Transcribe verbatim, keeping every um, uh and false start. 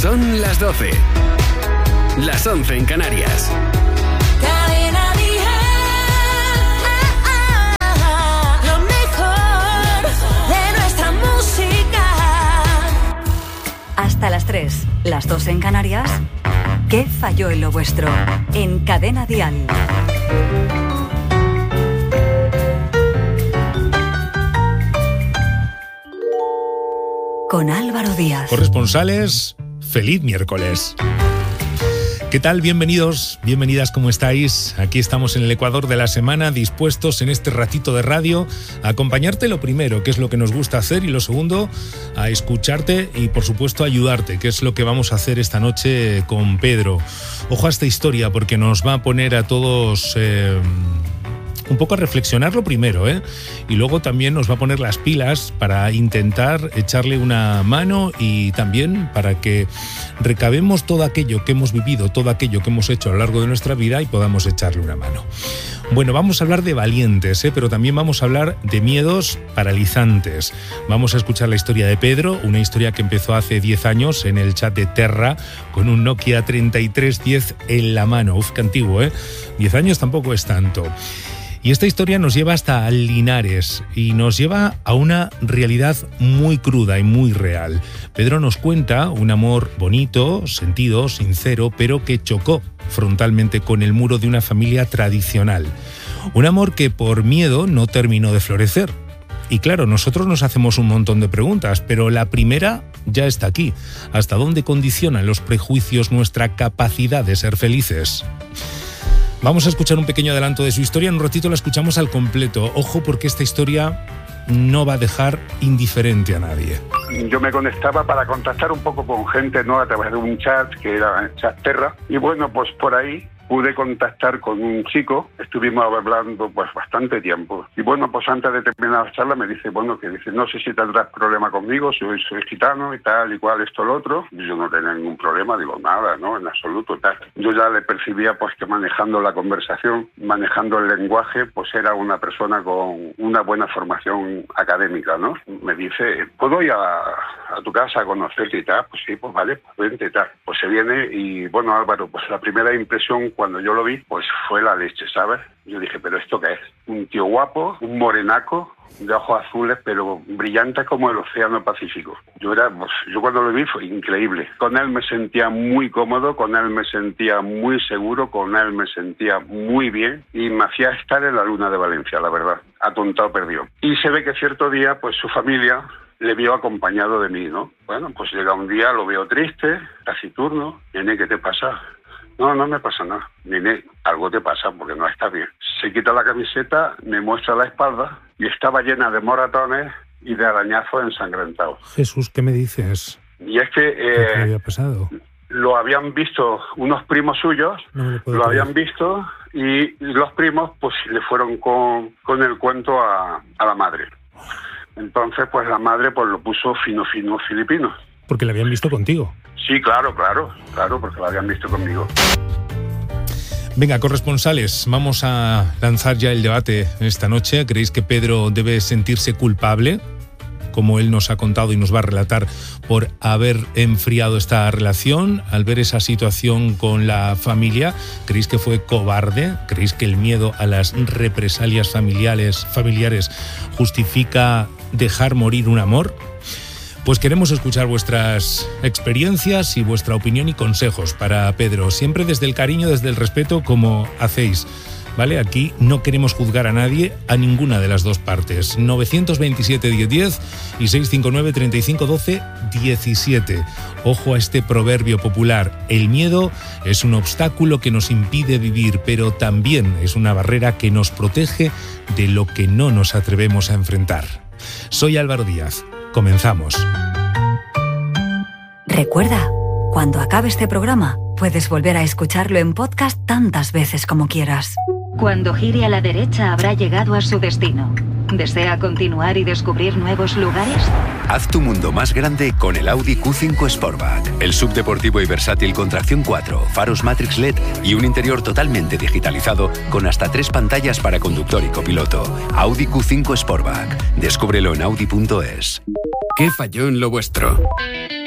Son las doce. Las once en Canarias. Cadena Dial. Lo mejor de nuestra música. Hasta las tres, las dos en Canarias. ¿Qué falló en lo vuestro? En Cadena Dial. Con Álvaro Díaz. Corresponsales, feliz miércoles. ¿Qué tal? Bienvenidos, bienvenidas, ¿cómo estáis? Aquí estamos en el Ecuador de la semana, dispuestos en este ratito de radio a acompañarte lo primero, que es lo que nos gusta hacer, y lo segundo, a escucharte y por supuesto a ayudarte, que es lo que vamos a hacer esta noche con Pedro. Ojo a esta historia porque nos va a poner a todos... Eh, un poco a reflexionar lo primero, ¿eh? Y luego también nos va a poner las pilas para intentar echarle una mano y también para que recabemos todo aquello que hemos vivido, todo aquello que hemos hecho a lo largo de nuestra vida y podamos echarle una mano. Bueno, vamos a hablar de valientes, ¿eh? Pero también vamos a hablar de miedos paralizantes. Vamos a escuchar la historia de Pedro, una historia que empezó hace diez años en el chat de Terra con un Nokia treinta y tres diez en la mano. Uf, qué antiguo, ¿eh? diez años tampoco es tanto. Y esta historia nos lleva hasta Linares y nos lleva a una realidad muy cruda y muy real. Pedro nos cuenta un amor bonito, sentido, sincero, pero que chocó frontalmente con el muro de una familia tradicional. Un amor que por miedo no terminó de florecer. Y claro, nosotros nos hacemos un montón de preguntas, pero la primera ya está aquí. ¿Hasta dónde condicionan los prejuicios nuestra capacidad de ser felices? Vamos a escuchar un pequeño adelanto de su historia, en un ratito la escuchamos al completo. Ojo, porque esta historia no va a dejar indiferente a nadie. Yo me conectaba para contactar un poco con gente, ¿no? A través de un chat que era el chat Terra. Y bueno, pues por ahí pude contactar con un chico, estuvimos hablando pues bastante tiempo. Y bueno, pues antes de terminar la charla me dice, bueno, que dice, no sé si tendrás problema conmigo, soy, soy gitano y tal, y cual, esto, lo otro. Y yo no tenía ningún problema, digo, nada, ¿no? En absoluto, tal. Yo ya le percibía pues que manejando la conversación, manejando el lenguaje, pues era una persona con una buena formación académica, ¿no? Me dice, ¿puedo ir a, a tu casa a conocerte y tal? Pues sí, pues vale, pues vente y tal. Pues se viene y bueno, Álvaro, pues la primera impresión cuando yo lo vi, pues fue la leche, ¿sabes? Yo dije, ¿pero esto qué es? Un tío guapo, un morenaco, de ojos azules, pero brillante como el océano Pacífico. Yo era, pues, yo cuando lo vi fue increíble. Con él me sentía muy cómodo, con él me sentía muy seguro, con él me sentía muy bien y me hacía estar en la luna de Valencia, la verdad. Atontado perdió. Y se ve que cierto día, pues su familia le vio acompañado de mí, ¿no? Bueno, pues llega un día, lo veo triste, taciturno. Nene, ¿qué te pasa? No, no me pasa nada. Nene, algo te pasa porque no está bien. Se quita la camiseta, me muestra la espalda y estaba llena de moratones y de arañazos ensangrentados. Jesús, ¿qué me dices? Y es que... Eh, ¿Qué había pasado? Lo habían visto unos primos suyos, no lo, lo habían visto y los primos pues le fueron con, con el cuento a, a la madre. Entonces pues la madre pues lo puso fino, fino, filipino. Porque le habían visto contigo. Sí, claro, claro, claro, porque lo habían visto conmigo. Venga, corresponsales, vamos a lanzar ya el debate esta noche. ¿Creéis que Pedro debe sentirse culpable, como él nos ha contado y nos va a relatar, por haber enfriado esta relación al ver esa situación con la familia? ¿Creéis que fue cobarde? ¿Creéis que el miedo a las represalias familiares, familiares justifica dejar morir un amor? Pues queremos escuchar vuestras experiencias y vuestra opinión y consejos para Pedro, siempre desde el cariño, desde el respeto, como hacéis, ¿vale? Aquí no queremos juzgar a nadie, a ninguna de las dos partes. nueve dos siete, diez diez y seis cinco nueve, treinta y cinco, doce, diecisiete. Ojo a este proverbio popular: el miedo es un obstáculo que nos impide vivir, pero también es una barrera que nos protege de lo que no nos atrevemos a enfrentar. Soy Álvaro Díaz. Comenzamos. Recuerda, cuando acabe este programa, puedes volver a escucharlo en podcast tantas veces como quieras. Cuando gire a la derecha habrá llegado a su destino. ¿Desea continuar y descubrir nuevos lugares? Haz tu mundo más grande con el Audi Q cinco Sportback. El subdeportivo y versátil con tracción cuatro, faros Matrix L E D y un interior totalmente digitalizado con hasta tres pantallas para conductor y copiloto. Audi Q cinco Sportback. Descúbrelo en audi punto es. ¿Qué falló en lo vuestro?